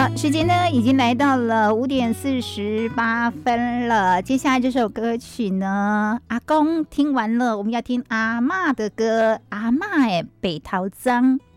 时间呢已经来到了5:48了。接下来这首歌曲呢，阿公听完了，我们要听阿嬷的歌。阿嬷的白头鬃。